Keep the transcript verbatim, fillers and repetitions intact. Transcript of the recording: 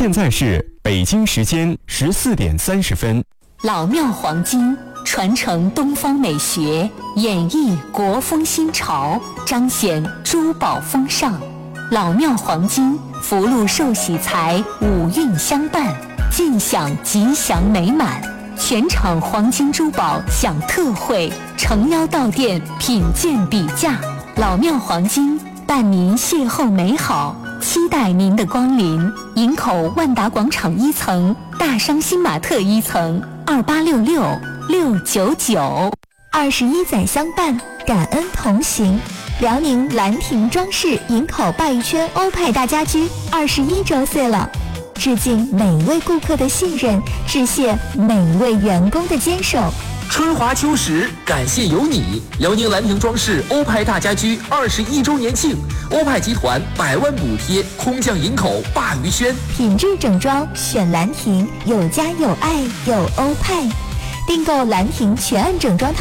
现在是北京时间十四点三十分。 老庙黄金传承东方美学，演绎国风新潮，彰显珠宝风尚。老庙黄金福禄寿喜财五运相伴，尽享吉祥美满。全场黄金珠宝享特惠，诚邀到店品鉴比价。老庙黄金伴您邂逅美好，期待您的光临。营口万达广场一层，大商新玛特一层，二八六六六九九。 二十一载相伴，感恩同行。辽宁兰亭装饰营口鲅鱼圈欧派大家居二十一周岁了，致敬每位顾客的信任，致谢每位员工的坚守。 春华秋实，感谢有你！辽宁兰亭装饰欧派大家居二十一周年庆，欧派集团百万补贴，空降营口鲅鱼轩， 品质整装选兰亭，有家有爱有欧派。订购兰亭全案整装套